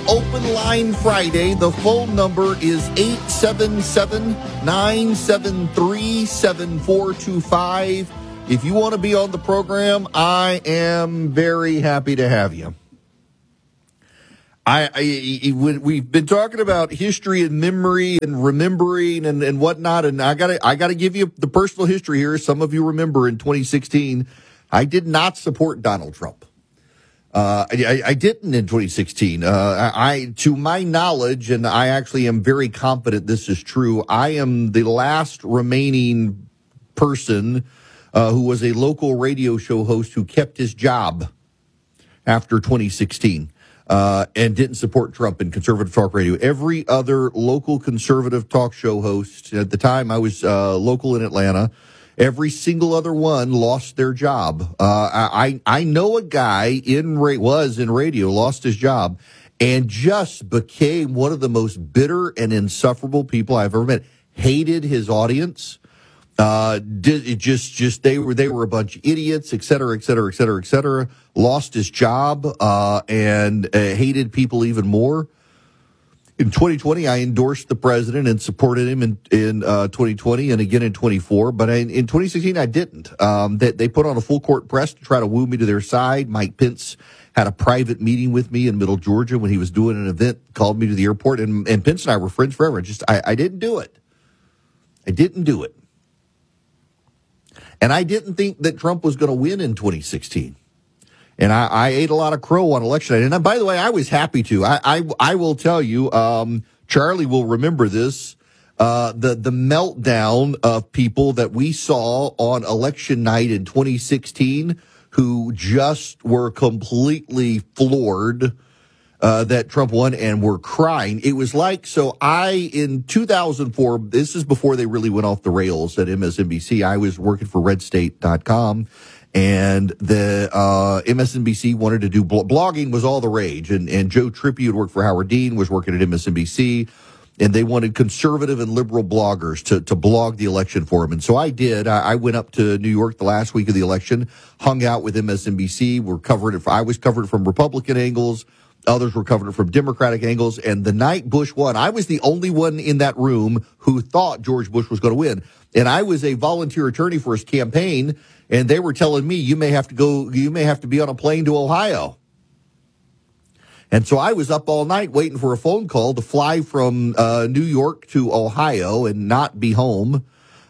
Open Line Friday. The phone number is 877-973-7425. If you want to be on the program, I am very happy to have you. We've been talking about history and memory and remembering and whatnot, and I gotta give you the personal history here. Some of you remember in 2016, I did not support Donald Trump. I didn't in 2016. To my knowledge, and I actually am very confident this is true, I am the last remaining person who was a local radio show host who kept his job after 2016 and didn't support Trump in conservative talk radio. Every other local conservative talk show host, at the time I was local in Atlanta, every single other one lost their job. I know a guy was in radio, lost his job, and just became one of the most bitter and insufferable people I've ever met. Hated his audience. They were a bunch of idiots, et cetera, et cetera, et cetera, et cetera. Lost his job, and hated people even more. In 2020, I endorsed the president and supported him in 2020 and again in 24. But in 2016, I didn't. They put on a full court press to try to woo me to their side. Mike Pence had a private meeting with me in Middle Georgia when he was doing an event, called me to the airport. And Pence and I were friends forever. I didn't do it. I didn't do it. And I didn't think that Trump was going to win in 2016. And I ate a lot of crow on election night. And by the way, I was happy to. I will tell you, Charlie will remember this, the meltdown of people that we saw on election night in 2016 who just were completely floored that Trump won and were crying. It was like, in 2004, this is before they really went off the rails at MSNBC. I was working for redstate.com. And the MSNBC wanted to do blogging was all the rage. And Joe Trippi, who had worked for Howard Dean, was working at MSNBC. And they wanted conservative and liberal bloggers to blog the election for them. And so I did. I went up to New York the last week of the election, hung out with MSNBC. I was covered from Republican angles. Others were covered from Democratic angles. And the night Bush won, I was the only one in that room who thought George Bush was going to win. And I was a volunteer attorney for his campaign. And they were telling me, you may have to be on a plane to Ohio. And so I was up all night waiting for a phone call to fly from New York to Ohio and not be home.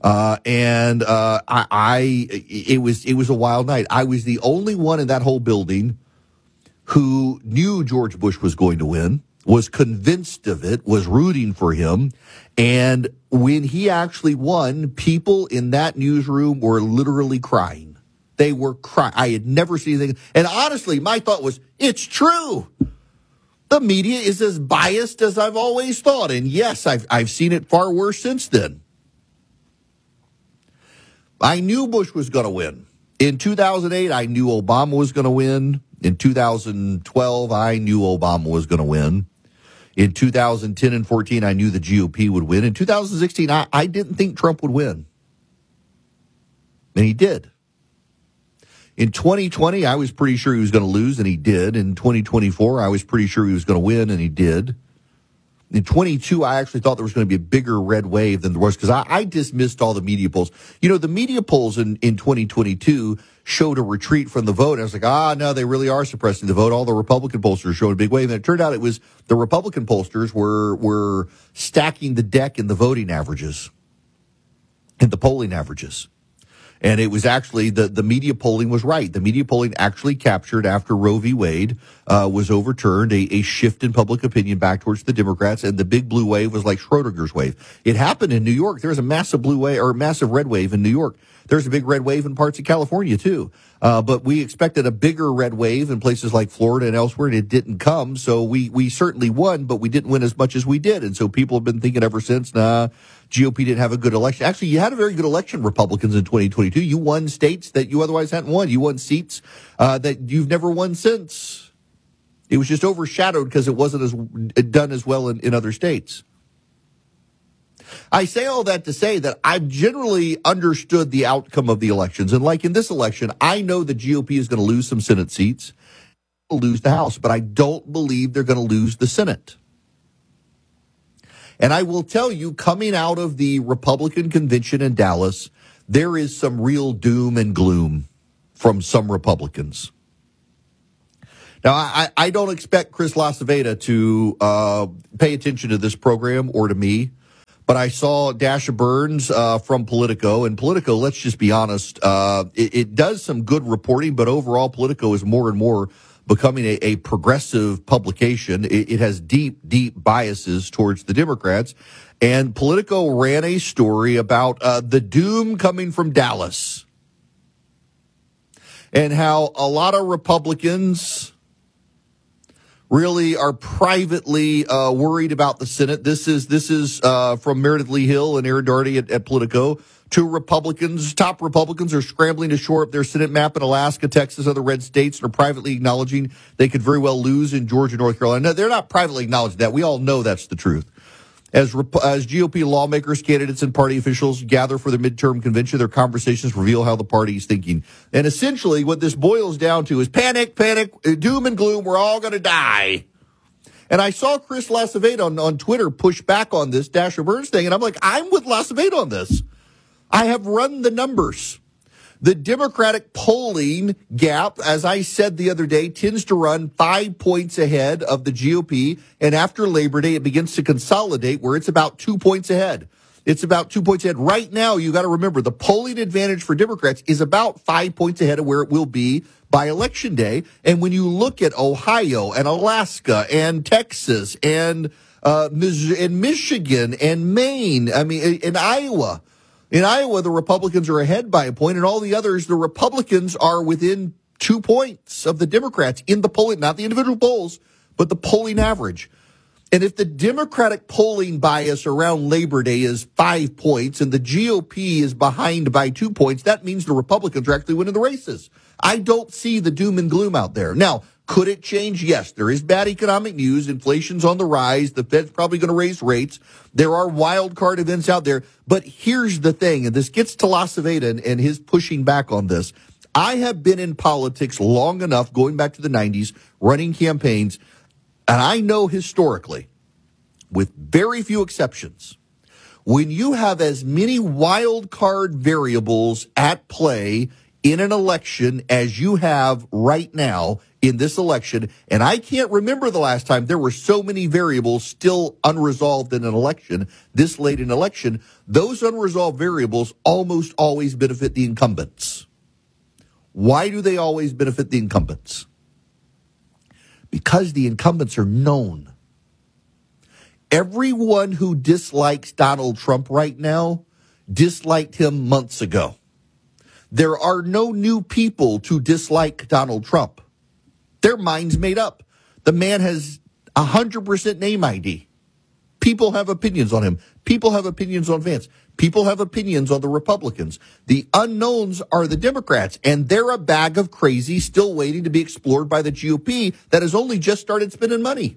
It was a wild night. I was the only one in that whole building who knew George Bush was going to win, was convinced of it, was rooting for him. And when he actually won, people in that newsroom were literally crying. They were crying. I had never seen anything. And honestly, my thought was, it's true. The media is as biased as I've always thought. And yes, I've seen it far worse since then. I knew Bush was going to win. In 2008, I knew Obama was going to win. In 2012, I knew Obama was going to win. In 2010 and 14, I knew the GOP would win. In 2016, I didn't think Trump would win. And he did. In 2020, I was pretty sure he was going to lose, and he did. In 2024, I was pretty sure he was going to win, and he did. In 22, I actually thought there was going to be a bigger red wave than there was because I dismissed all the media polls. You know, the media polls in 2022 showed a retreat from the vote. And I was like, no, they really are suppressing the vote. All the Republican pollsters showed a big wave. And it turned out it was the Republican pollsters were stacking the deck in the voting averages, in the polling averages. And it was actually the media polling was right. The media polling actually captured, after Roe v. Wade was overturned, a shift in public opinion back towards the Democrats. And the big blue wave was like Schrodinger's wave. It happened in New York. There was a massive blue wave or massive red wave in New York. There's a big red wave in parts of California, too. But we expected a bigger red wave in places like Florida and elsewhere, and it didn't come. So we certainly won, but we didn't win as much as we did. And so people have been thinking ever since, GOP didn't have a good election. Actually, you had a very good election, Republicans, in 2022. You won states that you otherwise hadn't won. You won seats that you've never won since. It was just overshadowed because it wasn't done as well in other states. I say all that to say that I've generally understood the outcome of the elections. And like in this election, I know the GOP is going to lose some Senate seats. lose the House, but I don't believe they're going to lose the Senate. And I will tell you, coming out of the Republican convention in Dallas, there is some real doom and gloom from some Republicans. Now, I don't expect Chris LaCivita to pay attention to this program or to me, but I saw Dasha Burns from Politico, and Politico, let's just be honest, it does some good reporting, but overall Politico is more and more becoming a progressive publication. It has deep, deep biases towards the Democrats, and Politico ran a story about the doom coming from Dallas and how a lot of Republicans really are privately worried about the Senate. This is from Meredith Lee Hill and Aaron Daugherty at Politico. Top Republicans are scrambling to shore up their Senate map in Alaska, Texas, other red states, and are privately acknowledging they could very well lose in Georgia, North Carolina. No, they're not privately acknowledging that. We all know that's the truth. As GOP lawmakers, candidates, and party officials gather for the midterm convention, their conversations reveal how the party is thinking. And essentially, what this boils down to is panic, doom and gloom. We're all going to die. And I saw Chris LaCivita on Twitter push back on this Dasha Burns thing, and I'm like, I'm with LaCivita on this. I have run the numbers. The Democratic polling gap, as I said the other day, tends to run 5 points ahead of the GOP. And after Labor Day, it begins to consolidate where it's about 2 points ahead. It's about 2 points ahead. Right now, you got to remember, the polling advantage for Democrats is about 5 points ahead of where it will be by Election Day. And when you look at Ohio and Alaska and Texas and Michigan and Maine, in Iowa, the Republicans are ahead by a point, and all the others, the Republicans are within 2 points of the Democrats in the polling, not the individual polls, but the polling average. And if the Democratic polling bias around Labor Day is 5 points and the GOP is behind by 2 points, that means the Republicans are actually winning the races. I don't see the doom and gloom out there. Now, could it change? Yes, there is bad economic news. Inflation's on the rise. The Fed's probably going to raise rates. There are wild card events out there. But here's the thing, and this gets to LaCivita and his pushing back on this. I have been in politics long enough, going back to the 90s, running campaigns, and I know historically, with very few exceptions, when you have as many wild card variables at play in an election as you have right now in this election, and I can't remember the last time there were so many variables still unresolved in an election, this late in election, those unresolved variables almost always benefit the incumbents. Why do they always benefit the incumbents? Because the incumbents are known. Everyone who dislikes Donald Trump right now disliked him months ago. There are no new people to dislike Donald Trump. Their mind's made up. The man has 100% name ID. People have opinions on him. People have opinions on Vance. People have opinions on the Republicans. The unknowns are the Democrats, and they're a bag of crazy still waiting to be explored by the GOP that has only just started spending money.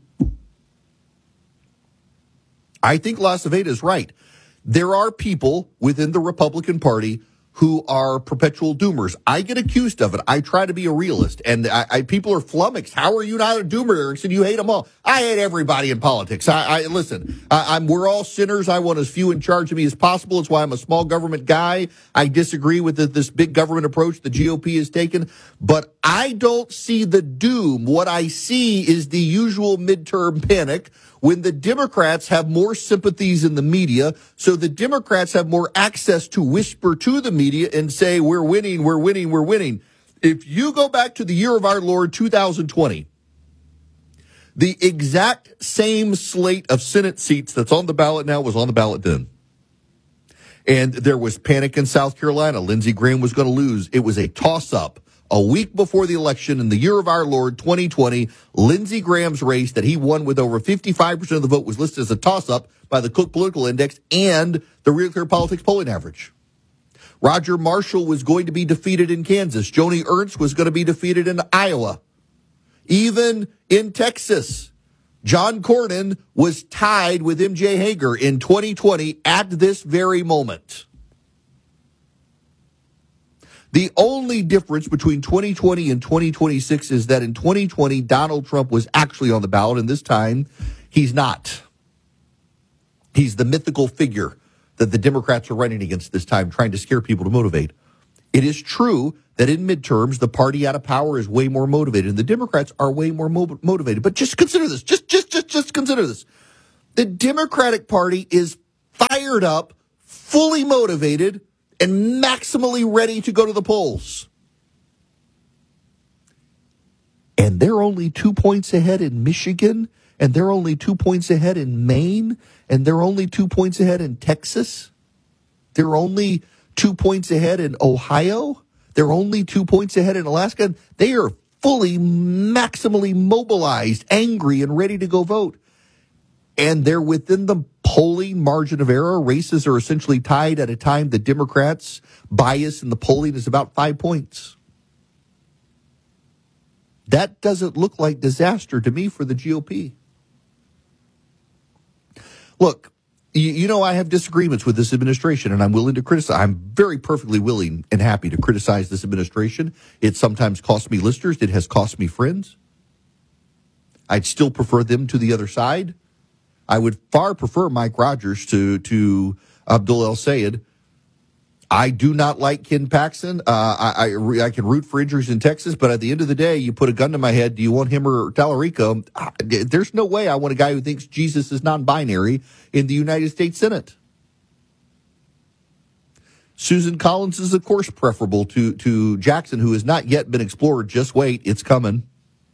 I think LaCivita is right. There are people within the Republican Party who are perpetual doomers. I get accused of it. I try to be a realist, and people are flummoxed. How are you not a doomer, Erickson? You hate them all. I hate everybody in politics. Listen. We're all sinners. I want as few in charge of me as possible. It's why I'm a small government guy. I disagree with this big government approach the GOP has taken, but I don't see the doom. What I see is the usual midterm panic when the Democrats have more sympathies in the media, so the Democrats have more access to whisper to the media and say, we're winning, we're winning, we're winning. If you go back to the year of our Lord, 2020, the exact same slate of Senate seats that's on the ballot now was on the ballot then. And there was panic in South Carolina. Lindsey Graham was going to lose. It was a toss-up. A week before the election in the year of our Lord, 2020, Lindsey Graham's race that he won with over 55% of the vote was listed as a toss-up by the Cook Political Index and the Real Clear Politics polling average. Roger Marshall was going to be defeated in Kansas. Joni Ernst was going to be defeated in Iowa. Even in Texas, John Cornyn was tied with M.J. Hager in 2020 at this very moment. The only difference between 2020 and 2026 is that in 2020, Donald Trump was actually on the ballot, and this time he's not. He's the mythical figure that the Democrats are running against this time, trying to scare people to motivate. It is true that in midterms, the party out of power is way more motivated, and the Democrats are way more motivated. But just consider this. Just consider this. The Democratic Party is fired up, fully motivated, and maximally ready to go to the polls. And they're only 2 points ahead in Michigan, and they're only 2 points ahead in Maine, and they're only 2 points ahead in Texas. They're only 2 points ahead in Ohio. They're only 2 points ahead in Alaska. They are fully, maximally mobilized, angry, and ready to go vote. And they're within the polling margin of error. Races are essentially tied at a time the Democrats' bias in the polling is about 5 points. That doesn't look like disaster to me for the GOP. Look, you know I have disagreements with this administration, and I'm willing to criticize. I'm very perfectly willing and happy to criticize this administration. It sometimes costs me listeners. It has cost me friends. I'd still prefer them to the other side. I would far prefer Mike Rogers to Abdul El-Sayed. I do not like Ken Paxton. I can root for injuries in Texas, but at the end of the day, you put a gun to my head. Do you want him or Tallarico? There's no way I want a guy who thinks Jesus is non-binary in the United States Senate. Susan Collins is, of course, preferable to Jackson, who has not yet been explored. Just wait, it's coming.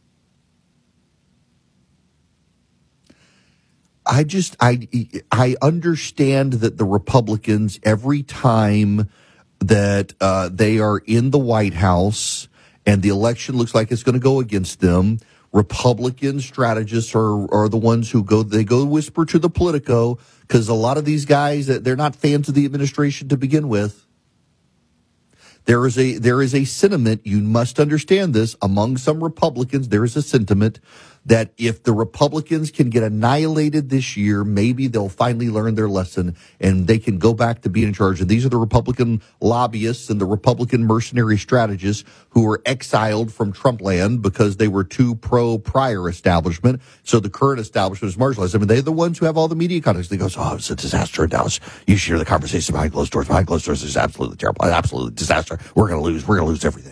I understand that the Republicans, every time that they are in the White House and the election looks like it's going to go against them, Republican strategists are the ones who go whisper to the Politico, because a lot of these guys, they're not fans of the administration to begin with. There is a sentiment, you must understand this, among some Republicans, there is a sentiment that if the Republicans can get annihilated this year, maybe they'll finally learn their lesson and they can go back to being in charge. And these are the Republican lobbyists and the Republican mercenary strategists who were exiled from Trump land because they were too pro-prior establishment. So the current establishment is marginalized. I mean, they're the ones who have all the media context. They go, oh, it's a disaster in Dallas. You should hear the conversation behind closed doors. Behind closed doors is absolutely terrible. Absolutely disaster. We're going to lose. We're going to lose everything.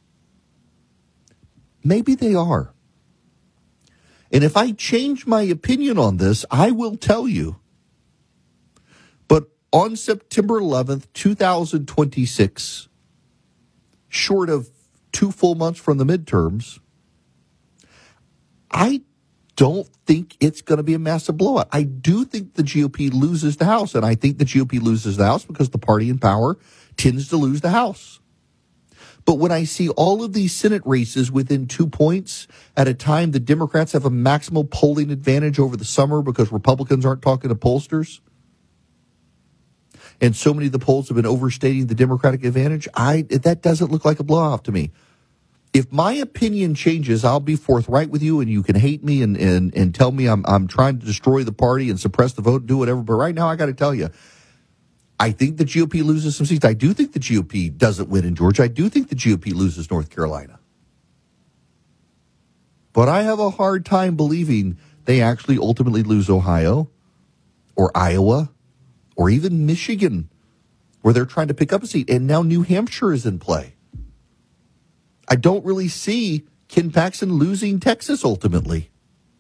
Maybe they are. And if I change my opinion on this, I will tell you. But on September 11th, 2026, short of 2 full months from the midterms, I don't think it's going to be a massive blowout. I do think the GOP loses the House, and I think the GOP loses the House because the party in power tends to lose the House. But when I see all of these Senate races within 2 points at a time the Democrats have a maximal polling advantage over the summer because Republicans aren't talking to pollsters, and so many of the polls have been overstating the Democratic advantage, that doesn't look like a blowout to me. If my opinion changes, I'll be forthright with you, and you can hate me and tell me I'm trying to destroy the party and suppress the vote and do whatever. But right now, I got to tell you, I think the GOP loses some seats. I do think the GOP doesn't win in Georgia. I do think the GOP loses North Carolina. But I have a hard time believing they actually ultimately lose Ohio or Iowa or even Michigan, where they're trying to pick up a seat. And now New Hampshire is in play. I don't really see Ken Paxton losing Texas ultimately.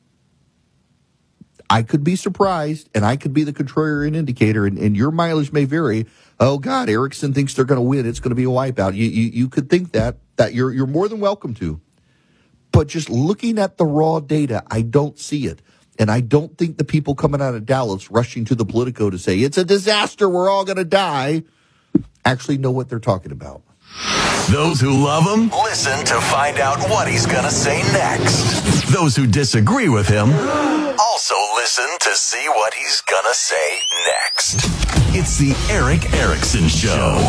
I could be surprised, and I could be the contrarian indicator, and your mileage may vary. Oh, God, Erickson thinks they're going to win. It's going to be a wipeout. You could think that you're more than welcome to. But just looking at the raw data, I don't see it. And I don't think the people coming out of Dallas rushing to the Politico to say, it's a disaster, we're all going to die, actually know what they're talking about. Those who love him, listen to find out what he's going to say next. Those who disagree with him, also listen to see what he's going to say next. It's the Erick Erickson Show.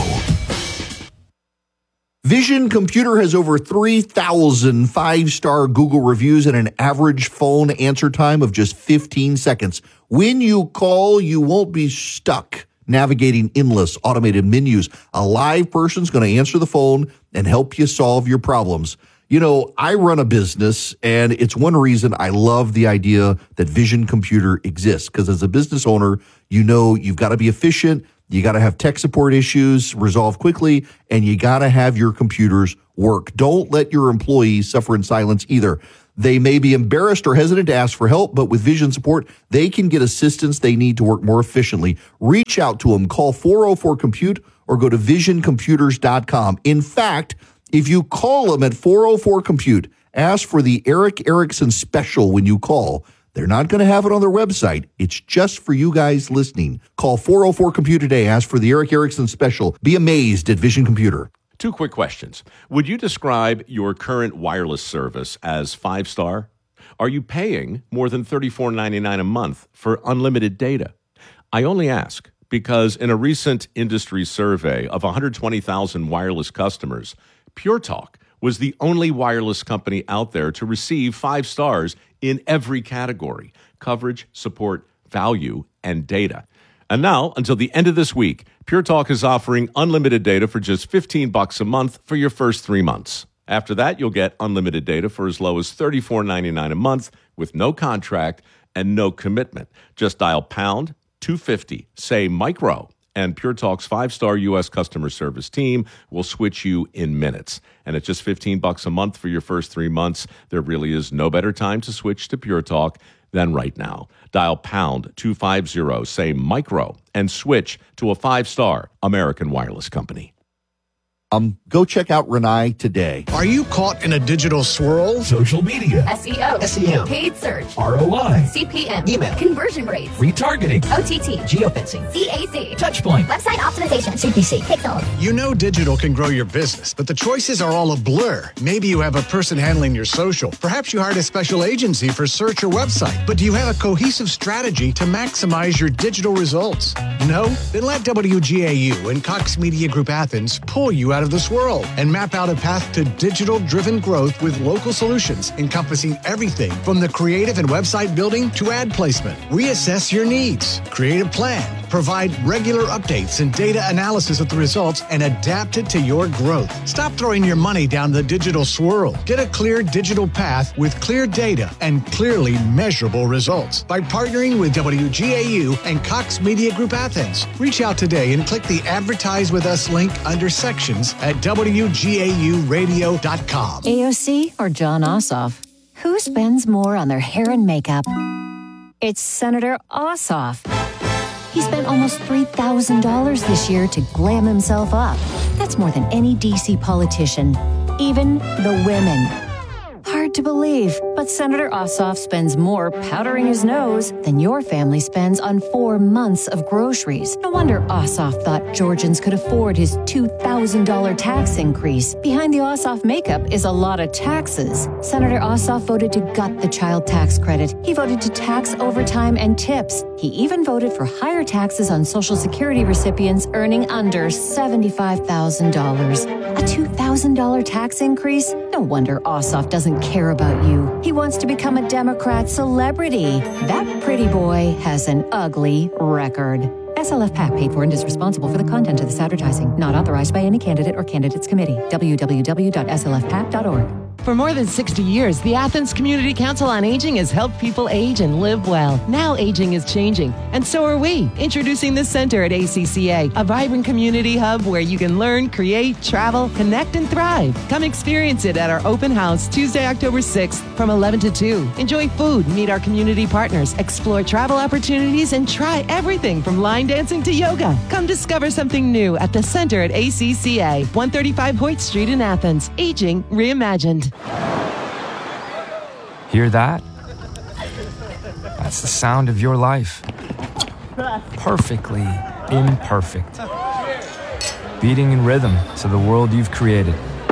Vision Computer has over 3,000 five-star Google reviews and an average phone answer time of just 15 seconds. When you call, you won't be stuck navigating endless automated menus. A live person's going to answer the phone and help you solve your problems. You know, I run a business, and it's one reason I love the idea that Vision Computer exists, because as a business owner, you know you've got to be efficient, you got to have tech support issues resolved quickly, and you got to have your computers work. Don't let your employees suffer in silence either. They may be embarrassed or hesitant to ask for help, but with Vision support, they can get assistance they need to work more efficiently. Reach out to them. Call 404-COMPUTE or go to visioncomputers.com. In fact, if you call them at 404-COMPUTE, ask for the Eric Erickson special when you call. They're not going to have it on their website. It's just for you guys listening. Call 404-COMPUTE today. Ask for the Eric Erickson special. Be amazed at Vision Computer. 2 quick questions. Would you describe your current wireless service as 5-star? Are you paying more than $34.99 a month for unlimited data? I only ask because in a recent industry survey of 120,000 wireless customers, Pure Talk was the only wireless company out there to receive 5 stars in every category: coverage, support, value, and data. And now, until the end of this week, Pure Talk is offering unlimited data for just $15 a month for your first 3 months. After that, you'll get unlimited data for as low as $34.99 a month with no contract and no commitment. Just dial pound 250, say micro, and Pure Talk's 5-star U.S. customer service team will switch you in minutes. And at just $15 a month for your first 3 months, there really is no better time to switch to Pure Talk than right now. Dial pound 250, say micro, and switch to a 5-star American wireless company. Go check out Renai today. Are you caught in a digital swirl? Social media, SEO, SEM, paid search, ROI, CPM, email, conversion rates, retargeting, OTT, geofencing, CAC, Touchpoint, website optimization, CPC, Pixel. You know digital can grow your business, but the choices are all a blur. Maybe you have a person handling your social. Perhaps you hired a special agency for search or website. But do you have a cohesive strategy to maximize your digital results? No? Then let WGAU and Cox Media Group Athens pull you out of the swirl and map out a path to digital-driven growth with local solutions encompassing everything from the creative and website building to ad placement. Reassess your needs, create a plan, provide regular updates and data analysis of the results, and adapt it to your growth. Stop throwing your money down the digital swirl. Get a clear digital path with clear data and clearly measurable results by partnering with WGAU and Cox Media Group Athens. Reach out today and click the Advertise With Us link under sections at WGAUradio.com. AOC or John Ossoff? Who spends more on their hair and makeup? It's Senator Ossoff. He spent almost $3,000 this year to glam himself up. That's more than any DC politician, even the women. Hard to believe, but Senator Ossoff spends more powdering his nose than your family spends on 4 months of groceries. No wonder Ossoff thought Georgians could afford his $2,000 tax increase. Behind the Ossoff makeup is a lot of taxes. Senator Ossoff voted to gut the child tax credit. He voted to tax overtime and tips. He even voted for higher taxes on Social Security recipients earning under $75,000. A $2,000 tax increase? No wonder Ossoff doesn't care about you. He wants to become a Democrat celebrity. That pretty boy has an ugly record. SLF PAC paid for and is responsible for the content of this advertising. Not authorized by any candidate or candidates committee. www.slfpac.org. For more than 60 years, the Athens Community Council on Aging has helped people age and live well. Now aging is changing, and so are we. Introducing the Center at ACCA, a vibrant community hub where you can learn, create, travel, connect, and thrive. Come experience it at our open house Tuesday, October 6th from 11 to 2. Enjoy food, meet our community partners, explore travel opportunities, and try everything from line dancing to yoga. Come discover something new at the Center at ACCA, 135 Hoyt Street in Athens. Aging Reimagined. Hear that? That's the sound of your life. Perfectly imperfect. Beating in rhythm to the world you've created.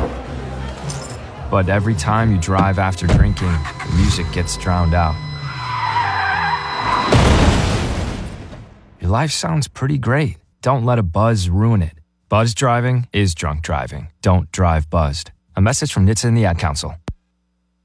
But every time you drive after drinking, the music gets drowned out. Your life sounds pretty great. Don't let a buzz ruin it. Buzz driving is drunk driving. Don't drive buzzed. A message from NHTSA and the Ad Council.